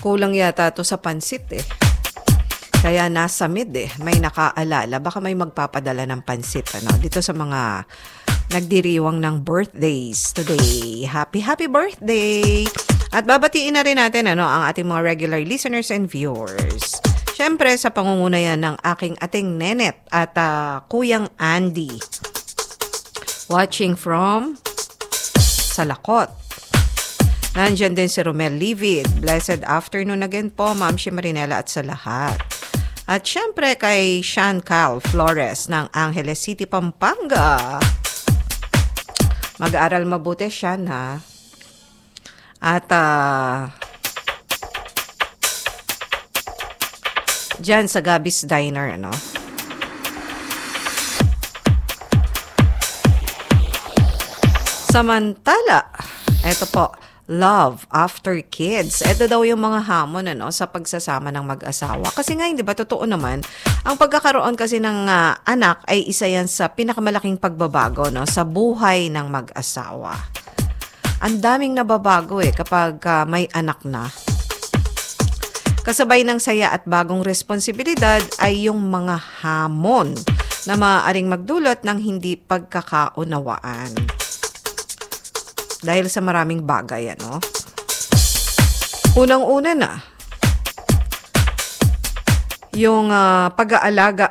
Kulang yata to sa pansit eh. Kaya nasa mid eh. May nakaalala. Baka may magpapadala ng pansit dito sa mga nagdiriwang ng birthdays today. Happy birthday! At babatiin na rin natin ang ating mga regular listeners and viewers. Siyempre sa pangunguna yan ng aking ating nenet at Kuyang Andy. Watching from Salakot. Nandyan din si Romel Livid. Blessed afternoon again po, Ma'am Marinela at sa lahat. At syempre kay Sean Cal Flores ng Angeles City, Pampanga. Mag-aaral mabuti, Sean, ha? At dyan sa Gabby's Diner, Samantala, eto po, love after kids. Ito daw yung mga hamon sa pagsasama ng mag-asawa. Kasi nga, di ba, totoo naman, ang pagkakaroon kasi ng anak ay isa yan sa pinakamalaking pagbabago sa buhay ng mag-asawa. Ang daming nababago kapag may anak na. Kasabay ng saya at bagong responsibilidad ay yung mga hamon na maaaring magdulot ng hindi pagkakaunawaan. Dahil sa maraming bagay, Unang-una na, yung pag-aalaga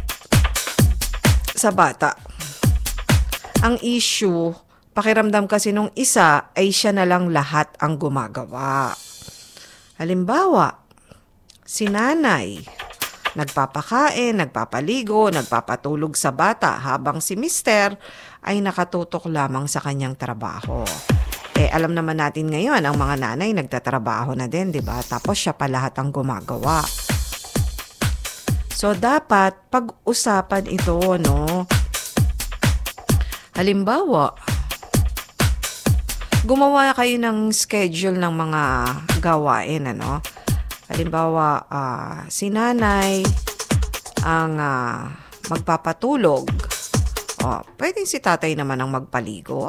sa bata. Ang issue, pakiramdam kasi nung isa ay siya na lang lahat ang gumagawa. Halimbawa, si nanay, nagpapakain, nagpapaligo, nagpapatulog sa bata habang si mister ay nakatutok lamang sa kanyang trabaho. Alam naman natin ngayon, ang mga nanay nagtatrabaho na din, di ba? Tapos siya pa lahat ang gumagawa. So, dapat pag-usapan ito, Halimbawa, gumawa kayo ng schedule ng mga gawain, Halimbawa, si nanay ang magpapatulog. Pwedeng si tatay naman ang magpaligo.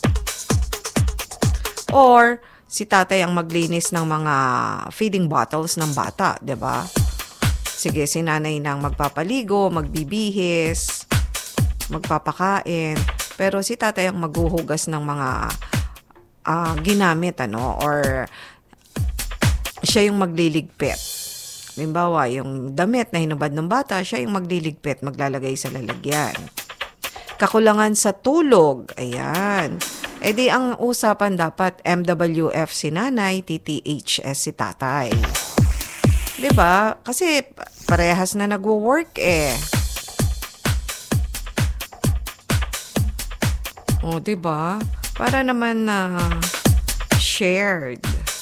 Or si tatay ang maglinis ng mga feeding bottles ng bata, 'di ba? Sige, si nanay nang magpapaligo, magbibihis, magpapakain, pero si tatay ang maghuhugas ng mga ginamit or siya yung magliligpit. Halimbawa, yung damit na hinubad ng bata, siya yung magliligpit, maglalagay sa lalagyan. Kakulangan sa tulog, ayan. Di ang usapan dapat MWF si nanay, TTHS si tatay. 'Di ba? Kasi parehas na nagwo-work Oh, 'di ba? Para naman na shared.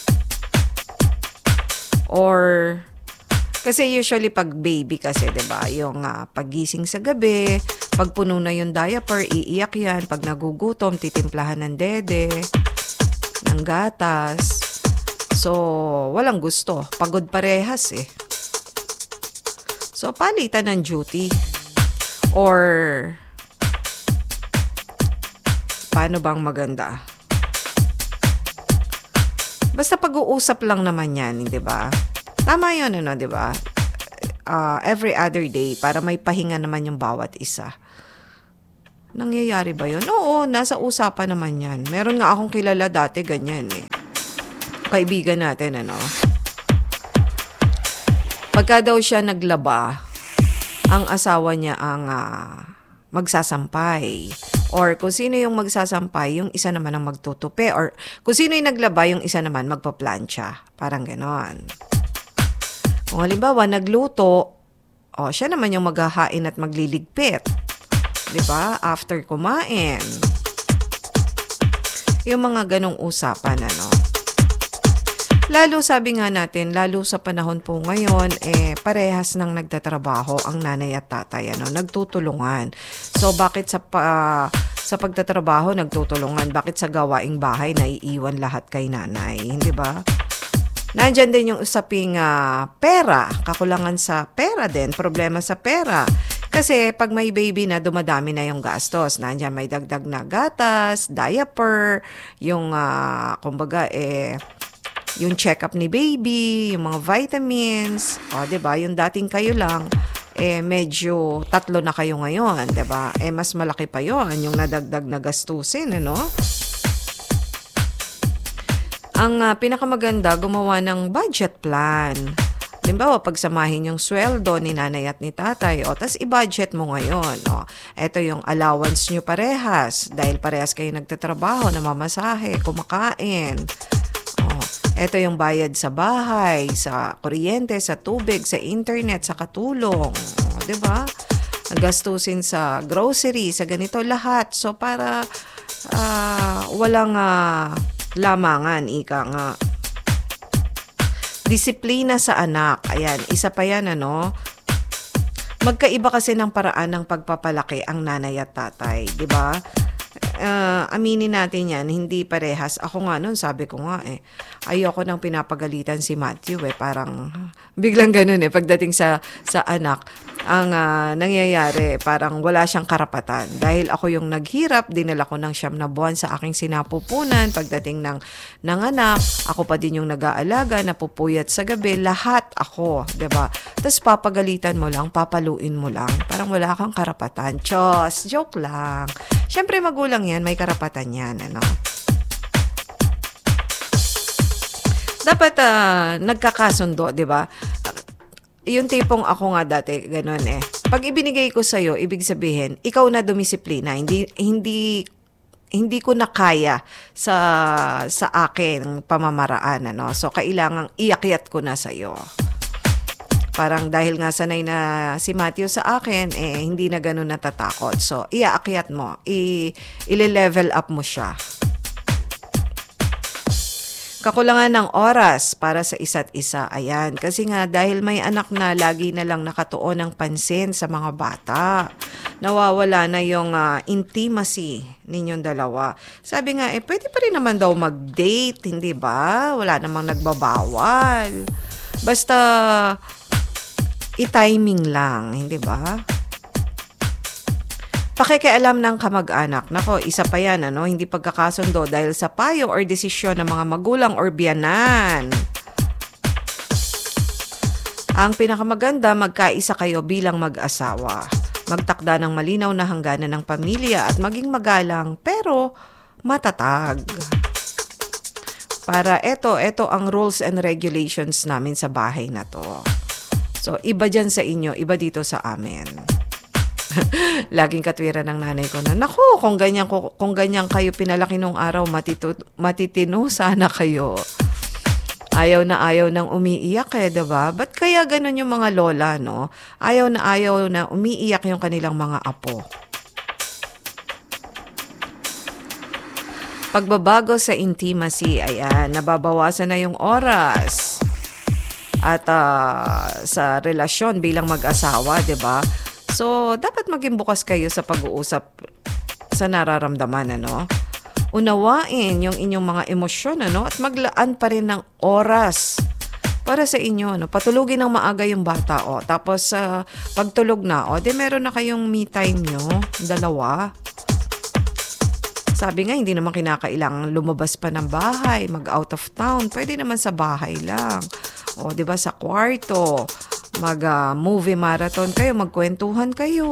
Or kasi usually pag baby kasi, 'di ba, yung paggising sa gabi, pag puno na yung diaper, iiyak yan. Pag nagugutom, titimplahan ng dede, ng gatas. So, walang gusto. Pagod parehas So, palitan ng duty. Or, paano bang maganda? Basta pag-uusap lang naman yan, di ba? Tama yun, di ba? Every other day, para may pahinga naman yung bawat isa. Nangyayari ba yun? Oo, nasa usapan naman yan. Meron nga akong kilala dati, ganyan Kaibigan natin, Pagka daw siya naglaba, ang asawa niya ang magsasampay. Or kung sino yung magsasampay, yung isa naman ang magtutupi. Or kung sino yung naglaba, yung isa naman magpaplansya. Parang ganon. Kung halimbawa, nagluto, siya naman yung maghahain at magliligpit. Diba? After kumain. Yung mga ganong usapan, Lalo, sabi nga natin, lalo sa panahon po ngayon, parehas nang nagtatrabaho ang nanay at tatay, nagtutulungan. So, bakit sa pagtatrabaho nagtutulungan? Bakit sa gawaing bahay naiiwan lahat kay nanay? Hindi ba? Nandyan din yung usaping pera, kakulangan sa pera din, problema sa pera. Kasi pag may baby na, dumadami na yung gastos. Nandyan may dagdag na gatas, diaper, yung kumbaga yung check-up ni baby, yung mga vitamins, diba? Yung dating kayo lang, medyo 3 na kayo ngayon, diba? Mas malaki pa yon yung nadagdag na gastusin, ano? Ang pinakamaganda, gumawa ng budget plan. Halimbawa, pagsamahin yung sweldo ni nanay at ni tatay, tas i-budget mo ngayon. Ito yung allowance nyo parehas, dahil parehas kayo nagtatrabaho, namamasahe, kumakain. Ito yung bayad sa bahay, sa kuryente, sa tubig, sa internet, sa katulong. Diba? Gastusin sa grocery, sa ganito lahat. So, para walang lamangan, ika nga. Disiplina sa anak. Ayan, isa pa yan, ano? Magkaiba kasi ng paraan ng pagpapalaki ang nanay at tatay, di ba? Aminin natin yan, hindi parehas. Ako nga nun, sabi ko nga ayoko nang pinapagalitan si Matthew parang biglang ganun pagdating sa anak. Ang nangyayari, parang wala siyang karapatan. Dahil ako yung naghirap, dinala ko ng 9 na buwan sa aking sinapupunan. Pagdating ng anak, ako pa din yung nag-aalaga, napupuyat sa gabi, lahat ako, diba? Tapos papagalitan mo lang, papaluin mo lang. Parang wala kang karapatan. Chos, joke lang. Siyempre magulang yan, may karapatan yan, ano? Dapat nagkakasundo, diba? Yung tipong ako nga dati, ganun Pag ibinigay ko sa'yo, ibig sabihin, ikaw na dumisiplina. Hindi ko na kaya sa akin pamamaraan, ano? So, kailangang iakyat ko na sa'yo. Parang dahil nga sanay na si Matthew sa akin, hindi na ganun natatakot. So, iaakyat mo. I-level up mo siya. Kakulangan ng oras para sa isa't isa. Ayan. Kasi nga dahil may anak na lagi na lang nakatuon ng pansin sa mga bata. Nawawala na yung intimacy ninyong dalawa. Sabi nga, pwede pa rin naman daw mag-date, hindi ba? Wala namang nagbabawal. Basta i-timing lang, hindi ba? Pakikialam ng kamag-anak. Nako, isa pa yan, ano? Hindi pagkakasundo dahil sa payo or desisyon ng mga magulang or biyanan. Ang pinakamaganda, magkaisa kayo bilang mag-asawa. Magtakda ng malinaw na hangganan ng pamilya at maging magalang pero matatag. Para ito ang rules and regulations namin sa bahay na to. So, iba dyan sa inyo, iba dito sa amin. Laging katwiran ng nanay ko na, naku, kung ganyan kayo pinalaki nung araw, matitino sana kayo. Ayaw nang umiiyak diba? Ba't kaya ganun yung mga lola, no? Ayaw na umiiyak yung kanilang mga apo. Pagbabago sa intimacy, ayan, nababawasan na yung oras. At sa relasyon bilang mag-asawa, diba? So, dapat maging bukas kayo sa pag-uusap sa nararamdaman, ano? Unawain yung inyong mga emosyon, ano? At maglaan pa rin ng oras para sa inyo, ano? Patulugin ng maaga yung bata, Tapos, pagtulog na, di meron na kayong me time nyo, dalawa. Sabi nga, hindi naman kinakailangan lumabas pa ng bahay, mag-out of town. Pwede naman sa bahay lang. Di ba, sa kwarto. Mag-movie marathon kayo, magkwentuhan kayo.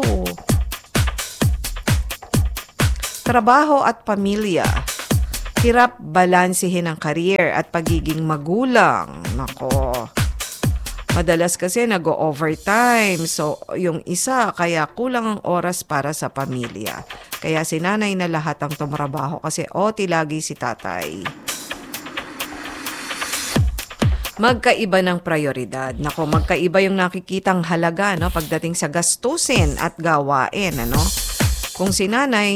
Trabaho at pamilya. Hirap balansihin ang career at pagiging magulang. Nako. Madalas kasi nag-overtime. So, yung isa, kaya kulang ang oras para sa pamilya. Kaya si nanay na lahat ang tumrabaho kasi lagi si tatay. Magkaiba ng prioridad. Nako, magkaiba yung nakikitang halaga, no, pagdating sa gastusin at gawain, ano? Kung si nanay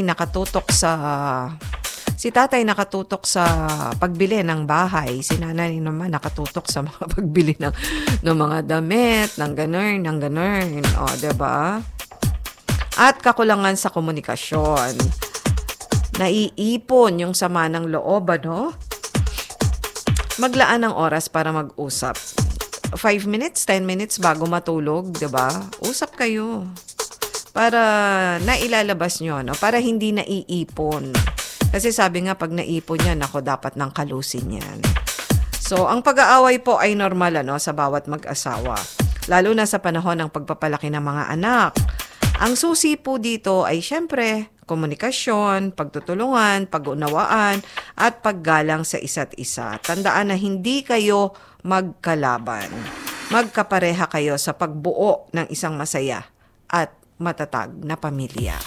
si tatay nakatutok sa pagbili ng bahay, si nanay naman nakatutok sa mga pagbili ng mga damit, ng ganun. Diba? At kakulangan sa komunikasyon. Naiipon yung sama ng loob, ano? Maglaan ng oras para mag-usap. 5 minutes, 10 minutes bago matulog, 'di ba? Usap kayo. Para nailalabas nyo, no? Para hindi naiipon. Kasi sabi nga, pag naipon yan, dapat nang kalusin yan. So, ang pag-aaway po ay normal sa bawat mag-asawa. Lalo na sa panahon ng pagpapalaki ng mga anak. Ang susi po dito ay syempre komunikasyon, pagtutulungan, pag-unawaan, at paggalang sa isa't isa. Tandaan na hindi kayo magkalaban. Magkapareha kayo sa pagbuo ng isang masaya at matatag na pamilya.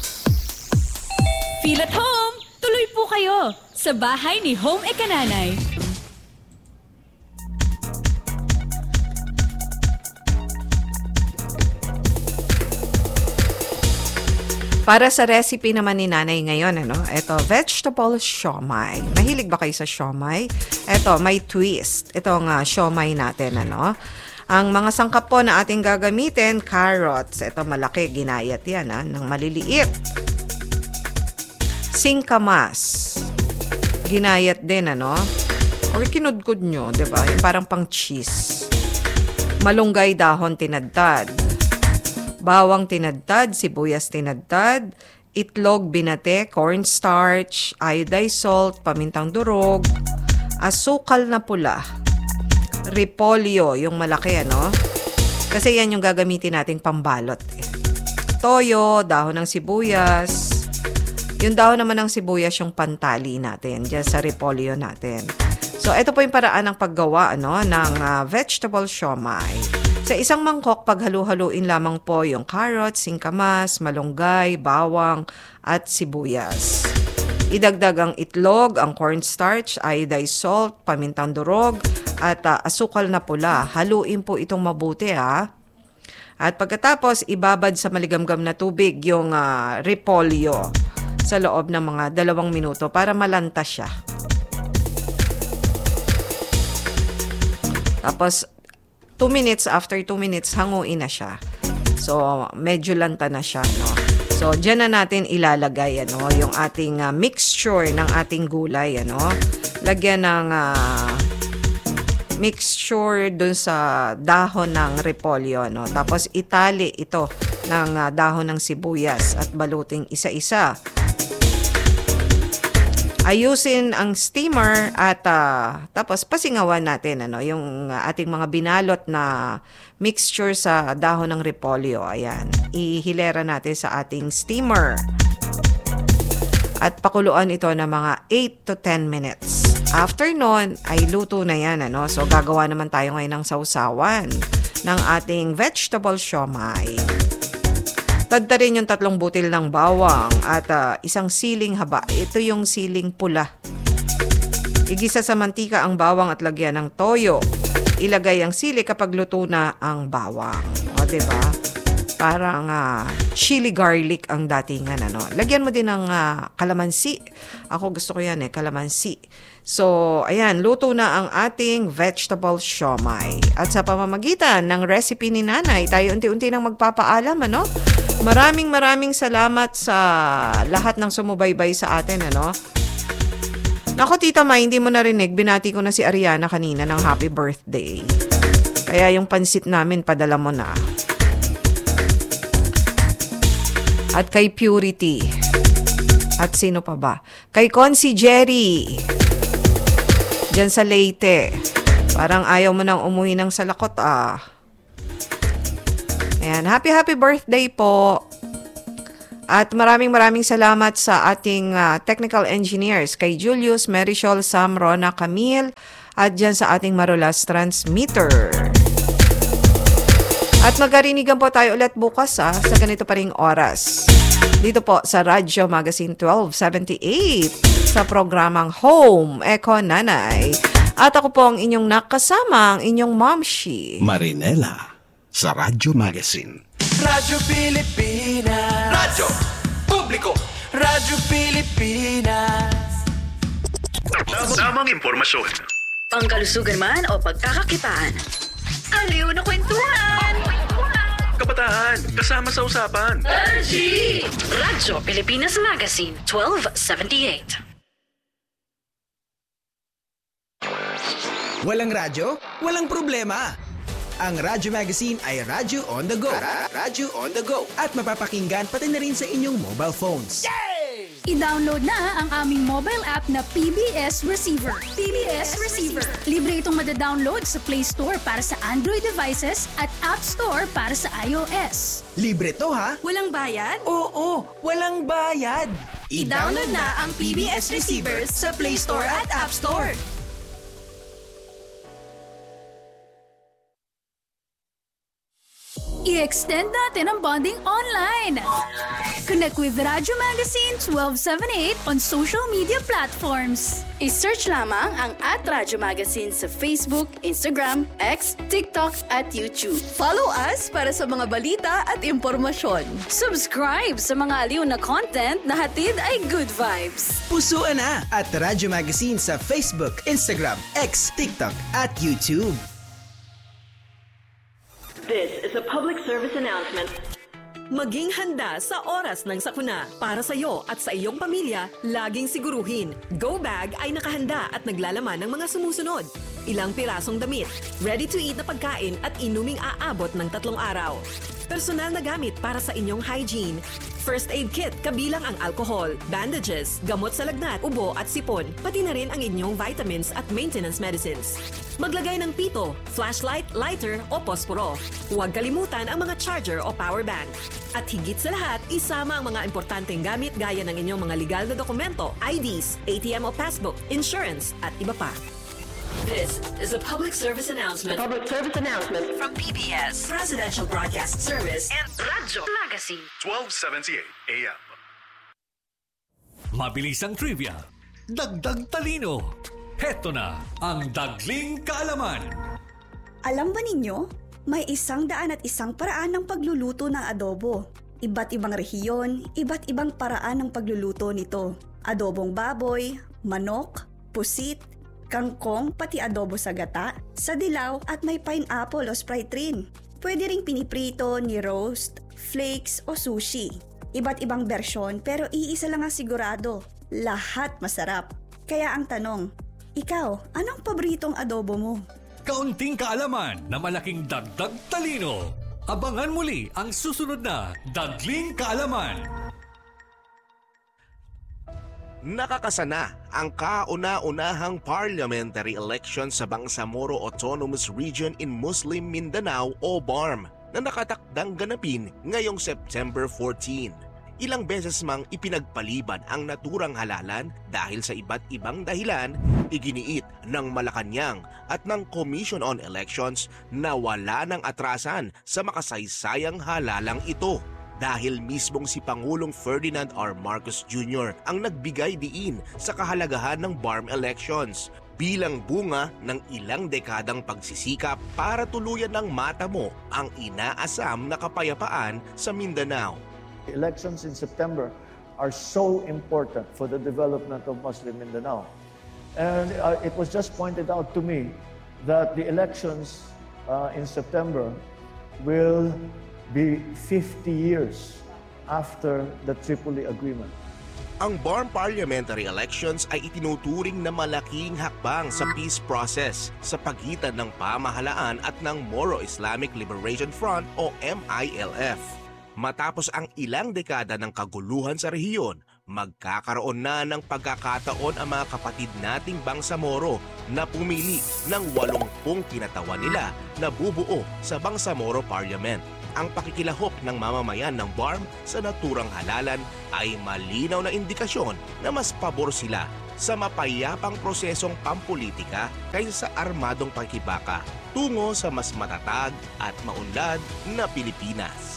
Feel at home! Tuloy po kayo sa bahay ni Home Ekananay. Para sa recipe naman ni Nanay ngayon, ito, vegetable siomai. Mahilig ba kayo sa siomai? Ito, may twist. Itong siomai natin, Ang mga sangkap po na ating gagamitin, carrots. Ito, malaki, ginayat yan, ng maliliit. Singkamas. Ginayat din, Or kinudkod nyo, diba? Yung parang pang cheese. Malunggay dahon tinadtad. Bawang tinadtad, sibuyas tinadtad, itlog binate, cornstarch, iodized salt, pamintang durog, asukal na pula, repolyo, yung malaki, Kasi yan yung gagamitin nating pambalot. Toyo, dahon ng sibuyas. Yung dahon naman ng sibuyas, yung pantali natin, dyan sa repolyo natin. So, ito po yung paraan ng paggawa, ng vegetable siomai. Sa isang mangkok, paghalu-haluin lamang po yung carrots, singkamas, malunggay, bawang, at sibuyas. Idagdag ang itlog, ang cornstarch, iodized salt, pamintang durog, at asukal na pula. Haluin po itong mabuti, At pagkatapos, ibabad sa maligamgam na tubig yung repolyo sa loob ng mga 2 minuto para malanta siya. Tapos, 2 minutes, after 2 minutes, hanguin na siya. So, medyo lanta na siya, So, dyan na natin ilalagay, yung ating mixture ng ating gulay, Lagyan ng mixture dun sa dahon ng repolyo, Tapos, itali ito ng dahon ng sibuyas at baluting isa-isa. Ayusin ang steamer at tapos pasingawan natin yung ating mga binalot na mixture sa dahon ng repolyo. Ayan, ihilera natin sa ating steamer. At pakuluan ito ng mga 8 to 10 minutes. After nun, ay luto na yan. So gagawa naman tayo ngayon ng sausawan ng ating vegetable siomai. Tadta rin yung 3 butil ng bawang at isang siling haba. Ito yung siling pula. Igisa sa mantika ang bawang at lagyan ng toyo. Ilagay ang sili kapag luto na ang bawang. O, diba? Parang chili garlic ang datingan, Lagyan mo din ng kalamansi. Ako gusto ko yan, kalamansi. So, ayan, luto na ang ating vegetable siomai. At sa pamamagitan ng recipe ni Nanay, tayo unti-unti nang magpapaalam, Maraming salamat sa lahat ng sumubaybay sa atin, Nako, Tita May, hindi mo narinig, binati ko na si Ariana kanina ng happy birthday. Kaya yung pansit namin, padala mo na. At kay Purity. At sino pa ba? Kay Consi Jerry. Diyan sa Leyte. Parang ayaw mo nang umuwi ng salakot, Ayan, happy birthday po. At maraming salamat sa ating technical engineers, kay Julius, Marisol, Sam, Rona, Camille, at dyan sa ating Marulas transmitter. At magkarinigan po tayo ulit bukas sa ganito pa ring oras. Dito po sa Radyo Magazine 1278 sa programang Home Eko Nanay. At ako po ang inyong nakasama, ang inyong Momshi Marinela sa Radyo Magazine. Radyo Pilipinas. Radyo Publiko. Radyo Pilipinas. Tamang impormasyon. Pangkalusugan man o pagkakakitaan. Aliw na kwentuhan. Kabataan, kasama sa usapan. Radyo Pilipinas Magazine 1278. Walang radyo? Walang problema. Ang Radyo Magazine ay Radyo on the go. Radyo on the go. At mapapakinggan pati na rin sa inyong mobile phones. Yay! I-download na ang aming mobile app na PBS Receiver. PBS Receiver. Libre itong madadownload sa Play Store para sa Android devices at App Store para sa iOS. Libre to ha? Walang bayad? Oo, walang bayad. I-download na ang PBS Receiver sa Play Store at App Store. I-extend natin ang bonding online. Connect with Radyo Magazine 1278 on social media platforms. I-search lamang ang @Radyo Magazine sa Facebook, Instagram, X, TikTok at YouTube. Follow us para sa mga balita at impormasyon. Subscribe sa mga aliw na content na hatid ay good vibes. Pusuan na at Radyo Magazine sa Facebook, Instagram, X, TikTok at YouTube. This is a public service announcement. Maging handa sa oras ng sakuna. Para sa iyo at sa iyong pamilya, laging siguruhin, Go Bag ay nakahanda at naglalaman ng mga sumusunod. Ilang pirasong damit, ready-to-eat na pagkain at inuming aabot ng 3 araw. Personal na gamit para sa inyong hygiene. First aid kit kabilang ang alcohol, bandages, gamot sa lagnat, ubo at sipon, pati na rin ang inyong vitamins at maintenance medicines. Maglagay ng pito, flashlight, lighter o posporo. Huwag kalimutan ang mga charger o power bank. At higit sa lahat, isama ang mga importanteng gamit gaya ng inyong mga legal na dokumento, IDs, ATM o passbook, insurance at iba pa. This is a public service announcement. Public service announcement From PBS, Presidential Broadcast Service, and Radyo Magazine. 1278 AM. Mabilisang trivia, dagdag talino. Heto na ang Dagling Kaalaman. Alam ba ninyo, may 101 paraan ng pagluluto ng adobo. Iba't ibang rehiyon, iba't ibang paraan ng pagluluto nito. Adobong baboy, manok, pusit, kangkong, pati adobo sa gata, sa dilaw at may pineapple o Sprite rin. Pwede ring piniprito, ni-roast, flakes o sushi. Iba't ibang bersyon pero iisa lang ang sigurado, lahat masarap. Kaya ang tanong, ikaw, anong paboritong adobo mo? Kaunting kaalaman na malaking dagdag talino. Abangan muli ang susunod na Dagling Kaalaman. Nakakasana ang kauna-unahang parliamentary election sa Bangsamoro Autonomous Region in Muslim Mindanao o BARM na nakatakdang ganapin ngayong September 14. Ilang beses mang ipinagpaliban ang naturang halalan dahil sa iba't ibang dahilan, iginiit ng Malacanang at ng Commission on Elections na wala ng atrasan sa makasaysayang halalang ito. Dahil mismong si Pangulong Ferdinand R. Marcos Jr. ang nagbigay diin sa kahalagahan ng BARM elections bilang bunga ng ilang dekadang pagsisikap para tuluyan ng matamo ang inaasam na kapayapaan sa Mindanao. The elections in September are so important for the development of Muslim Mindanao. And it was just pointed out to me that the elections in September will be 50 years after the Tripoli Agreement. Ang BARM parliamentary elections ay itinuturing na malaking hakbang sa peace process sa pagitan ng pamahalaan at ng Moro Islamic Liberation Front o MILF. Matapos ang ilang dekada ng kaguluhan sa rehiyon, magkakaroon na ng pagkakataon ang mga kapatid nating Bangsamoro na pumili ng 80 kinatawan nila na bubuo sa Bangsamoro Parliament. Ang pakikilahok ng mamamayan ng BARM sa naturang halalan ay malinaw na indikasyon na mas pabor sila sa mapayapang prosesong pampolitika kaysa sa armadong pakikibaka tungo sa mas matatag at maunlad na Pilipinas.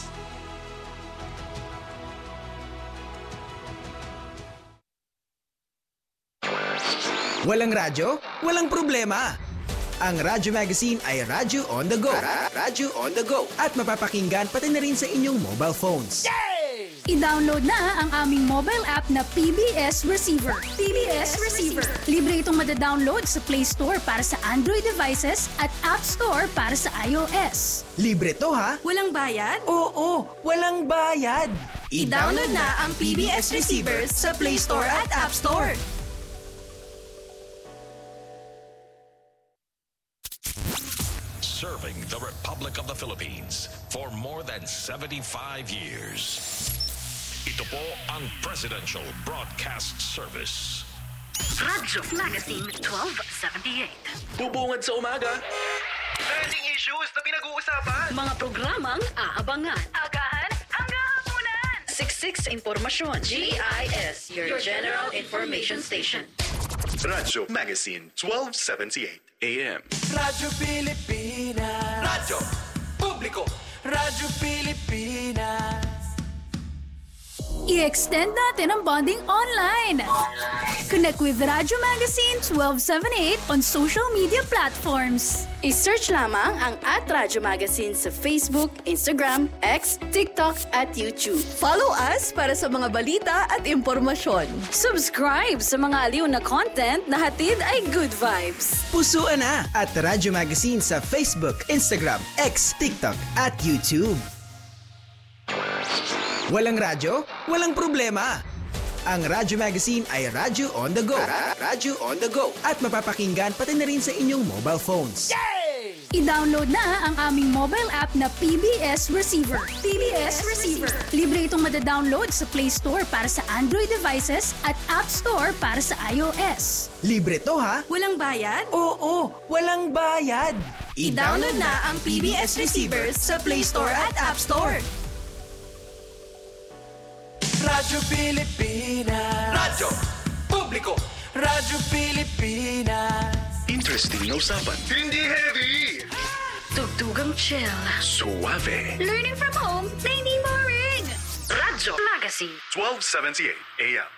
Walang radyo? Walang problema. Ang Radyo Magazine ay Radyo on the go. Radyo on the go. At mapapakinggan pati na rin sa inyong mobile phones. I-download na ang aming mobile app na PBS Receiver. PBS Receiver. Libre itong madadownload sa Play Store para sa Android devices at App Store para sa iOS. Libre to ha? Walang bayad? Oo, walang bayad. I-download na ang PBS Receiver sa Play Store at App Store. Serving the Republic of the Philippines for more than 75 years. Ito po ang Presidential Broadcast Service. Radyo Magazine 1278. Bubungad sa umaga. Trending issues na pinag-uusapan. Mga programang aabangan. Agahan hanggang hapunan. Siksik impormasyon. GIS, your General Information Station. Radyo Magazine 1278 AM. Radyo Pilipinas. Radyo Publiko. Radyo Pilipinas. I-extend natin ang bonding online. Connect with Radyo Magazine 1278 on social media platforms. I-search lamang ang @Radyo Magazine sa Facebook, Instagram, X, TikTok at YouTube. Follow us para sa mga balita at impormasyon. Subscribe sa mga aliw na content na hatid ay good vibes. Pusuan na @Radyo Magazine sa Facebook, Instagram, X, TikTok at YouTube. Walang radyo? Walang problema. Ang Radyo Magazine ay Radyo on the go. Radyo on the go. At mapapakinggan pati na rin sa inyong mobile phones. I-download na ang aming mobile app na PBS Receiver. PBS Receiver. Libre itong madadownload sa Play Store para sa Android devices at App Store para sa iOS. Libre to ha? Walang bayad? Oo, walang bayad. I-download na ang PBS Receiver sa Play Store at App Store. Radyo Pilipinas. Radyo Publiko. Radyo Pilipinas. Interesting na usapan. Hindi heavy. Tugtugang chill. Suave. Learning from home na hindi boring. Radyo Magazine 1278 AM.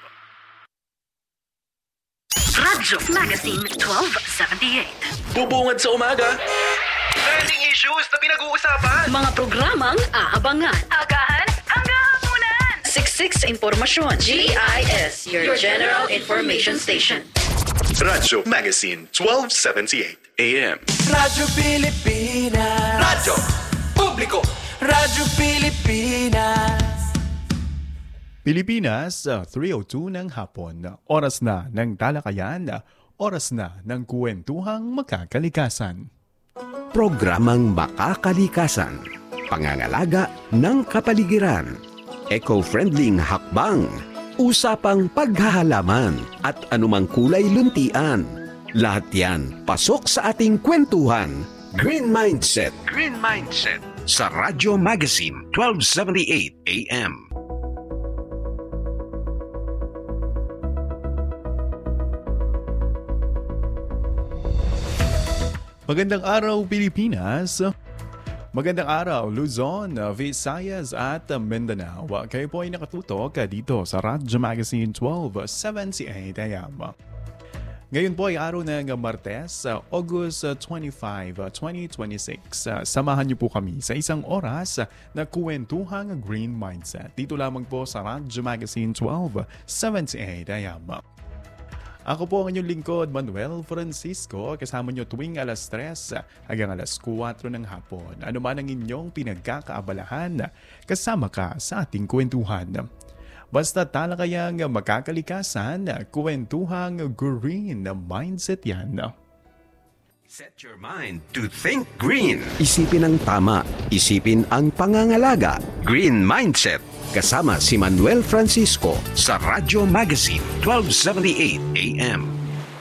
Radyo Magazine 1278. Bubungad sa umaga. Trending issues na pinag-uusapan. Mga programang aabangan. Agahan hanggang hapunan. Siksik impormasyon. GIS, your General Information Station. Radyo Magazine 1278 AM. Radyo Pilipinas. Radyo Publiko. Radyo Pilipinas. Pilipinas, 3:02 ng hapon. Oras na ng talakayan. Oras na ng kwentuhang makakalikasan. Programang Makakalikasan. Pangangalaga ng kapaligiran. Eco-friendly hakbang. Usapang paghahalaman at anumang kulay luntian. Lahat yan pasok sa ating kwentuhan. Green Mindset. Green Mindset. Sa Radyo Magazine 1278 AM. Magandang araw, Pilipinas! Magandang araw, Luzon, Visayas at Mindanao. Kayo po ay nakatutok dito sa Radyo Magazine 1278 AM. Ngayon po ay araw ng Martes, August 25, 2026. Samahan niyo po kami sa isang oras na kwentuhang Green Mindset. Dito lamang po sa Radyo Magazine 1278 AM. Ako po ang inyong lingkod, Manuel Francisco, kasama nyo tuwing alas 3 hanggang alas 4 ng hapon. Ano man ang inyong pinagkakaabalahan, kasama ka sa ating kwentuhan. Basta talakayang makakalikasan, kwentuhang Green Mindset yan. Set your mind to think green. Isipin ang tama. Isipin ang pangangalaga. Green Mindset. Kasama si Manuel Francisco sa Radyo Magazine 1278 AM.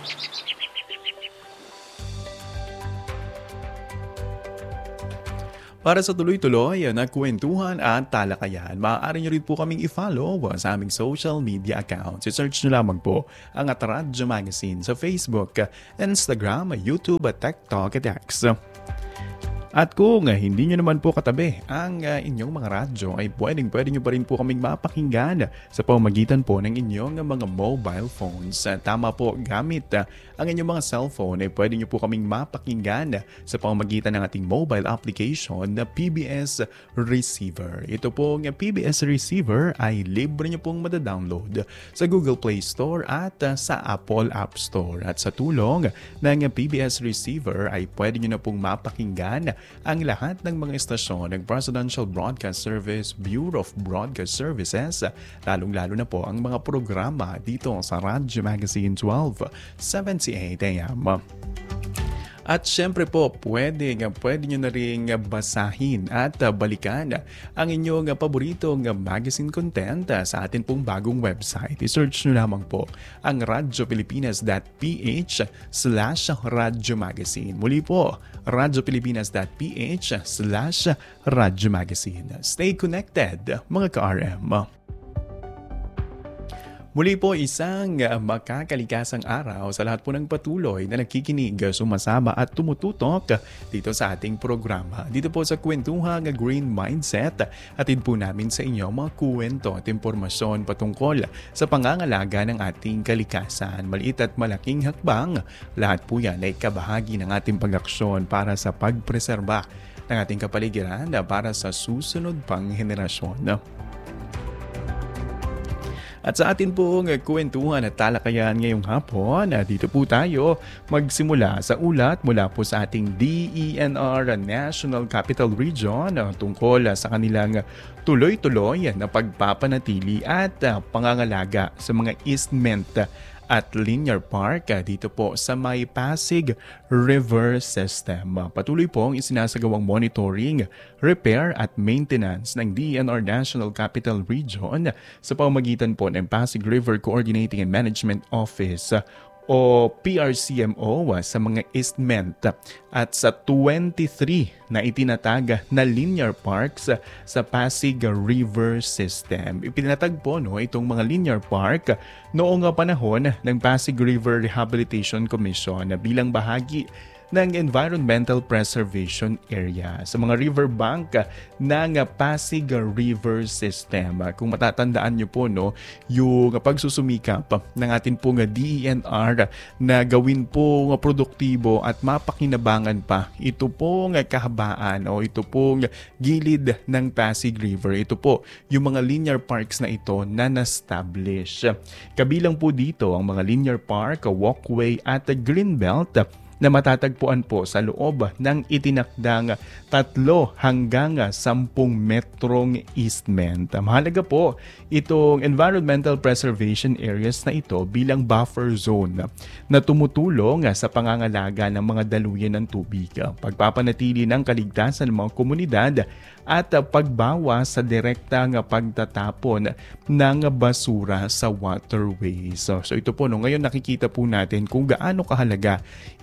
Para sa tuloy-tuloy na kwentuhan at talakayan, maaari nyo rin po kaming i-follow sa aming social media accounts. I-search nyo lamang po ang Radyo Magazine sa Facebook, Instagram, YouTube, TikTok at X. At kung hindi nyo naman po katabi ang inyong mga radyo, ay pwede nyo pa rin po kaming mapakinggan sa pamamagitan po ng inyong mga mobile phones. Tama po, gamit ang inyong mga cellphone ay pwede nyo po kaming mapakinggan sa pamamagitan ng ating mobile application na PBS Receiver. Ito pong PBS Receiver ay libre nyo pong madadownload sa Google Play Store at sa Apple App Store. At sa tulong ng PBS Receiver ay pwede nyo na pong mapakinggan ang lahat ng mga istasyon ng Presidential Broadcast Service, Bureau of Broadcast Services, lalong-lalo na po ang mga programa dito sa Radyo Magazine 1278 AM. At syempre po, pwede nyo na rin basahin at balikan ang inyong paboritong magazine content sa atin pong bagong website. I-search nyo lamang po ang radiopilipinas.ph/Radyo Magazine. Muli po, radiopilipinas.ph/Radyo Magazine. Stay connected, mga ka-RM. Muli po isang makakalikasang araw sa lahat po ng patuloy na nakikinig, sumasama at tumututok dito sa ating programa. Dito po sa Kwentuhang Green Mindset, atid po namin sa inyo mga kwento at impormasyon patungkol sa pangangalaga ng ating kalikasan. Maliit at malaking hakbang, lahat po yan ay kabahagi ng ating pag-aksyon para sa pagpreserba ng ating kapaligiran para sa susunod pang henerasyon. At sa atin pong kwentuhan at talakayan ngayong hapon, dito po tayo magsimula sa ulat mula po sa ating DENR National Capital Region tungkol sa kanilang tuloy-tuloy na pagpapanatili at pangangalaga sa mga easement at linear park dito po sa may Pasig River System. Patuloy pong isinasagawang monitoring, repair at maintenance ng DENR National Capital Region sa pamamagitan po ng Pasig River Coordinating and Management Office o PRCMO sa mga easement at sa 23 na itinatag na linear parks sa Pasig River System. Ipinatag po itong mga linear park noong panahon ng Pasig River Rehabilitation Commission bilang bahagi ng Environmental Preservation Area sa mga riverbank ng Pasig River System. Kung matatandaan nyo po yung pagsusumikap ng atin pong DENR na gawin po produktibo at mapakinabangan pa ito pong kahabaan o ito pong gilid ng Pasig River. Ito po yung mga linear parks na ito na na-establish. Kabilang po dito ang mga linear park, walkway at greenbelt na matatagpuan po sa loob ng itinakdang 3 hanggang 10 metrong easement. Mahalaga po itong environmental preservation areas na ito bilang buffer zone na tumutulong sa pangangalaga ng mga daluyan ng tubig, pagpapanatili ng kaligtasan ng mga komunidad at pagbawas sa direktang pagtatapon ng basura sa waterways. So ito po, ngayon nakikita po natin kung gaano kahalaga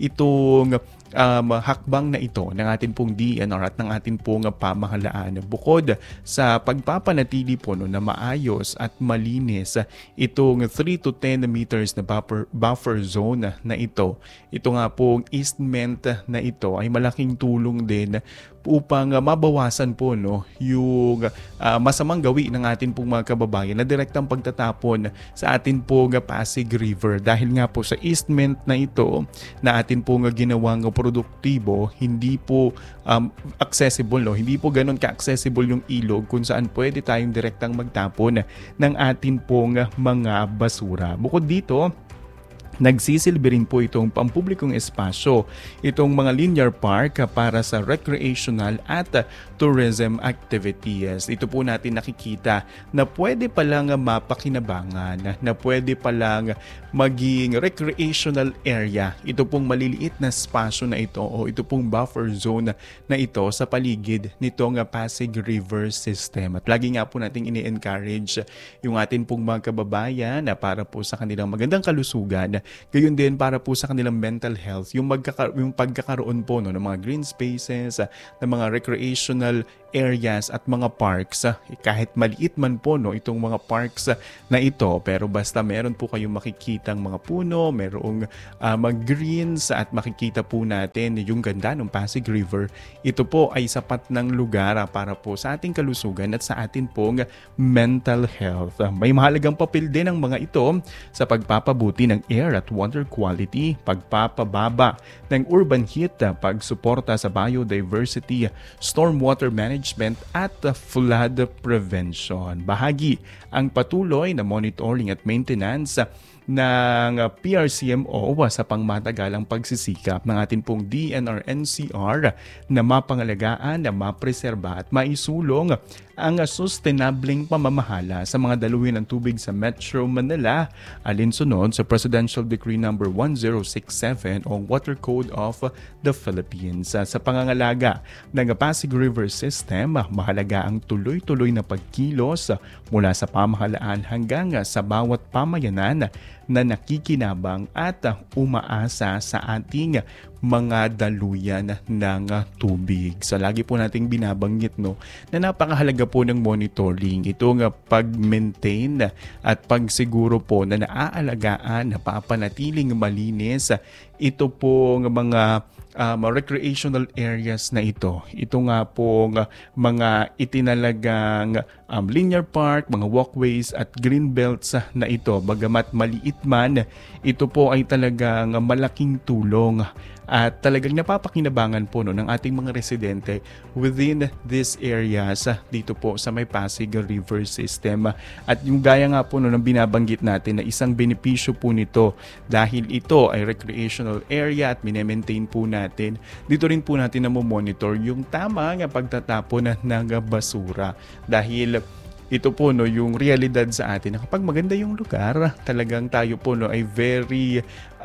itong hakbang na ito ng atin pong DENR at ng atin pong pamahalaan. Bukod sa pagpapanatili po na maayos at malinis itong 3 to 10 meters na buffer zone na ito. Ito nga pong easement na ito ay malaking tulong din upang mabawasan po yung masamang gawi ng atin pong mga kababayan na direktang pagtatapon sa atin pong Pasig River. Dahil nga po sa easement na ito na atin pong ginawang produktibo, hindi po accessible, hindi po ganun ka-accessible yung ilog kung saan pwede tayong direktang magtapon ng atin pong mga basura. Bukod dito, nagsisilbi rin po itong pampublikong espasyo, itong mga linear park para sa recreational at tourism activities. Ito po natin nakikita na pwede palang mapakinabangan, na pwede palang maging recreational area. Ito pong maliliit na espasyo na ito o ito pong buffer zone na ito sa paligid nitong Pasig River System. At lagi nga po natin ini-encourage yung atin pong mga kababayan na para po sa kanilang magandang kalusugan, gayon din para po sa kanilang mental health, yung pagkakaroon po ng mga green spaces, ng mga recreational areas at mga parks. Kahit maliit man po itong mga parks na ito, pero basta meron po kayong makikitang mga puno, merong mag-greens at makikita po natin yung ganda ng Pasig River, ito po ay sapat ng lugar para po sa ating kalusugan at sa atin pong mental health. May mahalagang papel din ang mga ito sa pagpapabuti ng air at water quality, pagpapababa ng urban heat, pagsuporta sa biodiversity, stormwater management at flood prevention. Bahagi ang patuloy na monitoring at maintenance ng PRCMO sa pangmatagalang pagsisikap ng atin pong DNR-NCR na mapangalagaan, na mapreserba at maisulong ang sustainableng pamamahala sa mga daluyan ng tubig sa Metro Manila alinsunod sa Presidential Decree No. 1067 o Water Code of the Philippines. Sa pangangalaga ng Pasig River System, mahalaga ang tuloy-tuloy na pagkilos mula sa pamahalaan hanggang sa bawat pamayanan na nakikinabang at umaasa sa ating mga daluyan ng tubig. So lagi po nating binabanggit na napakahalaga po ng monitoring, itong pag-maintain at pagsiguro po na naaalagaan, na papanatiling malinis ito pong mga recreational areas na ito. Ito nga pong mga itinalagang linear park, mga walkways at green belts na ito. Bagamat maliit man, ito po ay talagang malaking tulong at talagang napapakinabangan po ng ating mga residente within these areas dito po sa may Pasig River System. At yung gaya nga po ng binabanggit natin na isang benepisyo po nito dahil ito ay recreational area at minemaintain po natin. Dito rin po natin na monitor yung tama nga pagtatapon ng basura dahil ito po yung realidad sa atin na kapag maganda yung lugar, talagang tayo po ay very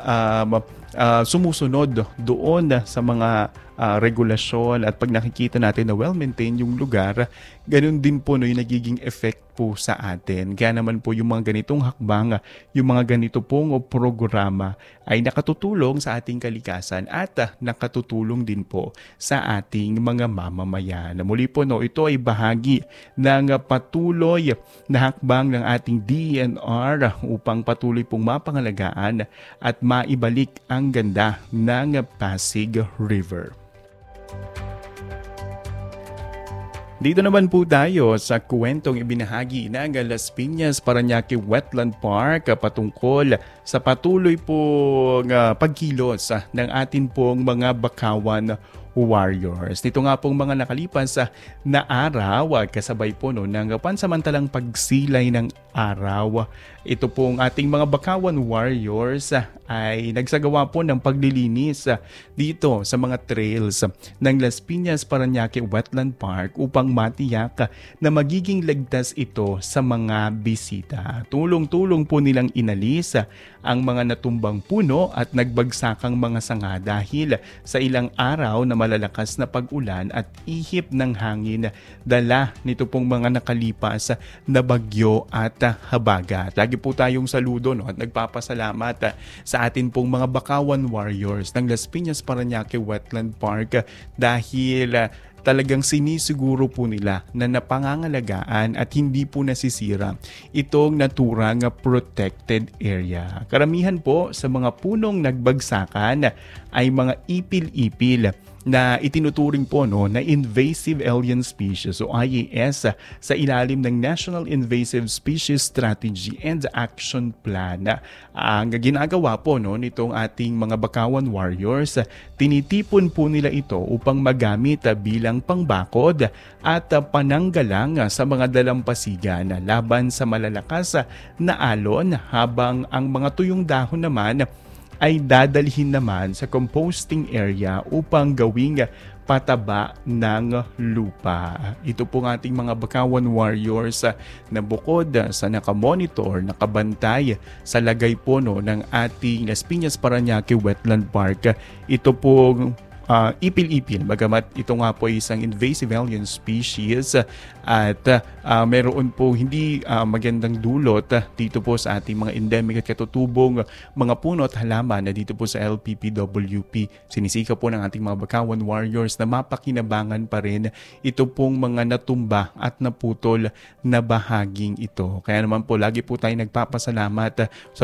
sumusunod doon sa mga regulasyon at pag nakikita natin na well-maintained yung lugar, ganun din po yung nagiging effect po sa atin. Kaya naman po yung mga ganitong hakbang, yung mga ganito pong programa ay nakatutulong sa ating kalikasan at nakatutulong din po sa ating mga mamamayan. Muli po ito ay bahagi ng patuloy na hakbang ng ating DNR upang patuloy pong mapangalagaan at maibalik ang ganda ng Pasig River. Dito naman po tayo sa kwentong ibinahagi ng Las Piñas Parañaque Wetland Park patungkol sa patuloy pong pagkilos ng atin pong mga bakawan warriors. Dito nga pong mga nakalipas na araw, kasabay po ng pansamantalang pagsilay ng araw. Ito pong ating mga bakawan warriors ay nagsagawa po ng paglilinis dito sa mga trails ng Las Piñas Parañaque Wetland Park upang matiyak na magiging ligtas ito sa mga bisita. Tulong-tulong po nilang inalis ang mga natumbang puno at nagbagsakang mga sanga dahil sa ilang araw na malalakas na pag-ulan at ihip ng hangin dala nito pong mga nakalipas na bagyo at habagat. Lagi po tayong saludo at nagpapasalamat sa atin pong mga bakawan warriors ng Las Piñas Parañaque Wetland Park dahil talagang sinisiguro po nila na napangangalagaan at hindi po nasisira itong naturang protected area. Karamihan po sa mga punong nagbagsakan ay mga ipil-ipil na itinuturing po na invasive alien species o IAS sa ilalim ng National Invasive Species Strategy and Action Plan. Ang ginagawa po nitong ating mga bakawan warriors, tinitipon po nila ito upang magamit bilang pangbakod at pananggalang sa mga dalampasigan laban sa malalakas na alon, habang ang mga tuyong dahon naman ay dadalhin naman sa composting area upang gawing pataba ng lupa. Ito po ng ating mga bakawan warriors na bukod sa nakamonitor, nakabantay sa lagay po ng ating Las Piñas Parañaque Wetland Park. Ito po ipil-ipil, bagamat ito nga po ay isang invasive alien species at meron po hindi magandang dulot dito po sa ating mga endemic at katutubong mga puno at halaman na dito po sa LPPWP. Sinisika po ng ating mga bakawan warriors na mapakinabangan pa rin ito pong mga natumba at naputol na bahaging ito. Kaya naman po lagi po tayo nagpapasalamat sa bumubuo ng Las Piñas Parañaque Wetland Park Protected Area Management Office at sa atin pong mga bakawan warriors na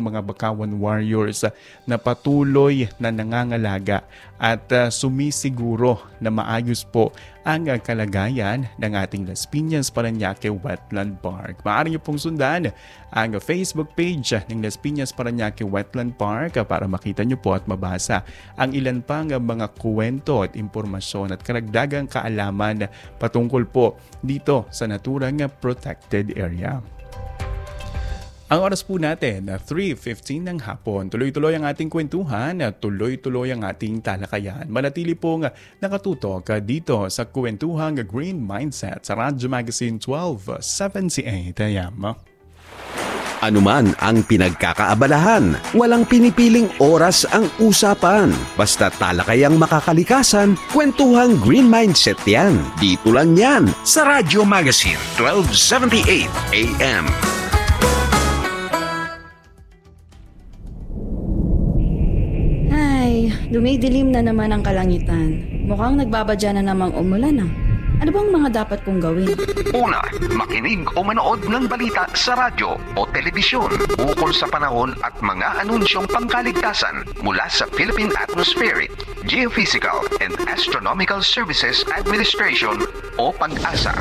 mga Bakawan Warriors na patuloy na nangangalaga at sumisiguro na maayos po ang kalagayan ng ating Las Piñas Parañaque Wetland Park. Maaari niyo pong sundan ang Facebook page ng Las Piñas Parañaque Wetland Park para makita niyo po at mabasa ang ilan pang mga kwento at impormasyon at karagdagang kaalaman patungkol po dito sa naturang protected area. Ang oras po natin, 3:15 ng hapon. Tuloy-tuloy ang ating kwentuhan at tuloy-tuloy ang ating talakayan. Manatili pong nakatutok dito sa kwentuhang Green Mindset sa Radyo Magazine 1278 AM. Anuman ang pinagkakaabalahan, walang pinipiling oras ang usapan. Basta talakayang makakalikasan, kwentuhang Green Mindset yan. Dito lang yan sa Radyo Magazine 1278 AM. Dumidilim na naman ang kalangitan. Mukhang nagbabadya na namang umulan. Ano bang mga dapat kong gawin? Una, makinig o manood ng balita sa radyo o telebisyon ukol sa panahon at mga anunsyong pangkaligtasan mula sa Philippine Atmospheric, Geophysical and Astronomical Services Administration o PAG-ASA.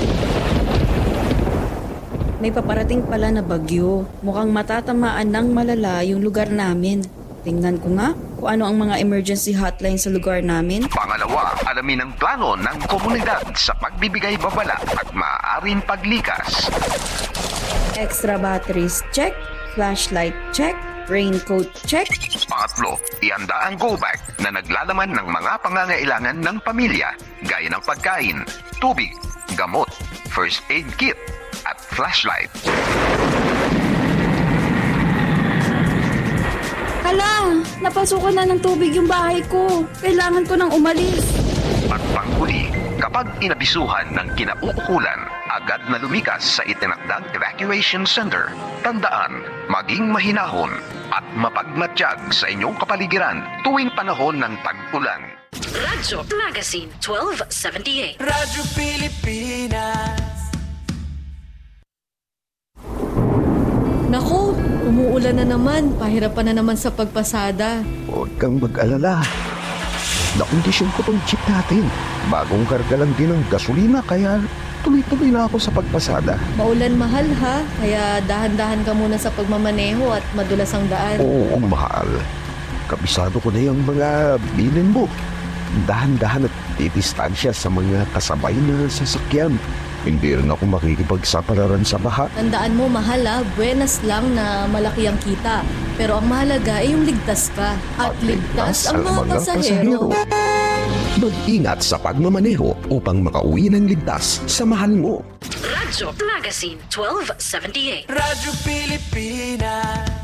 May paparating pala na bagyo. Mukhang matatamaan ng malala yung lugar namin. Tingnan ko nga kung ano ang mga emergency hotline sa lugar namin. Pangalawa, alamin ang plano ng komunidad sa pagbibigay babala at maaaring paglikas. Extra batteries check, flashlight check, raincoat check. Pangatlo, ihanda ang go bag na naglalaman ng mga pangangailangan ng pamilya gaya ng pagkain, tubig, gamot, first aid kit at flashlight. Hala, napasukan na ng tubig yung bahay ko. Kailangan ko nang umalis. At panghuli, kapag inabisuhan ng kinauukulan, agad na lumikas sa itinakdang evacuation center. Tandaan, maging mahinahon at mapagmatsyag sa inyong kapaligiran tuwing panahon ng tag-ulan. Radyo Magazine 1278. Radyo Pilipinas. Naku, umuulan na naman. Pahirapan na naman sa pagpasada. Huwag kang mag-alala. Nakondisyon ko tong jeep natin. Bagong karga lang din ng gasolina kaya tuloy-tuloy na ako sa pagpasada. Maulan mahal ha, kaya dahan-dahan ka muna sa pagmamaneho at madulas ang daan. Oo, mahal. Kabisado ko na yung mga bilin mo. Dahan-dahan at titistansya sa mga kasabay na sasakyan. Hindi rin ako makikipagsapalaran sa baha. Tandaan mo, mahal ha, buenas lang na malaki ang kita. Pero ang mahalaga ay yung ligtas ka. At ligtas ang mga pasahero. Mag-ingat sa pagmamaneho upang makauwi ng ligtas sa mahal mo. Radyo Magazine 1278. Radyo Pilipinas.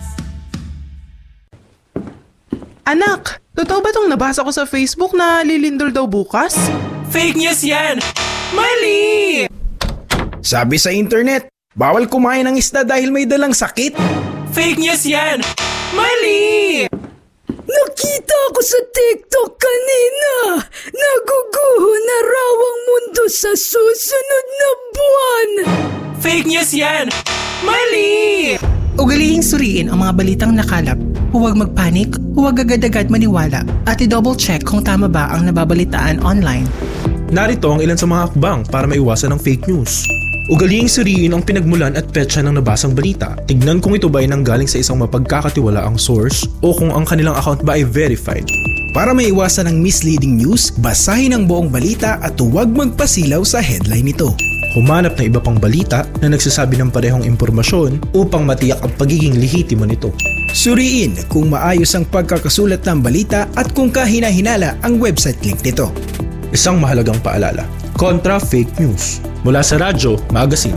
Anak, totoo ba itong nabasa ko sa Facebook na lilindol daw bukas? Fake news yan! Mali! Sabi sa internet, bawal kumain ng isda dahil may dalang sakit. Fake news yan! Mali! Nakita ko sa TikTok kanina. Naguguho na raw ang mundo sa susunod na buwan. Fake news yan! Mali! Ugalihing suriin ang mga balitang nakalap. Huwag magpanik, huwag agad-agad maniwala at i-double check kung tama ba ang nababalitaan online. Narito ang ilan sa mga hakbang para maiwasan ang fake news. Ugalihing suriin ang pinagmulan at petsa ng nabasang balita. Tignan kung ito ba ay nanggaling sa isang mapagkakatiwalaang source o kung ang kanilang account ba ay verified. Para maiwasan ang misleading news, basahin ang buong balita at huwag magpasilaw sa headline nito. Humanap ng iba pang balita na nagsasabi ng parehong impormasyon upang matiyak ang pagiging lehitimo nito. Suriin kung maayos ang pagkakasulat ng balita at kung kahina-hinala ang website link nito. Isang mahalagang paalala, kontra fake news. Mula sa Radyo Magazine.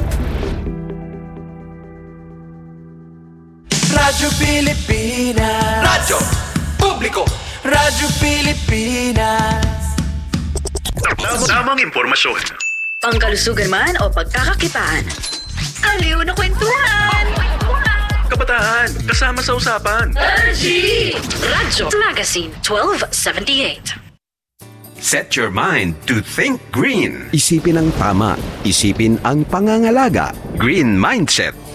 Radyo Pilipinas. Radyo Publiko. Radyo Pilipinas. Tamang impormasyon. Pangkalusugan man o pagkakakitaan. Aliw na kwentuhan! Kabataan, kasama sa usapan. Radyo Magazine 1278. Set your mind to think green. Isipin ang tama. Isipin ang pangangalaga. Green Mindset.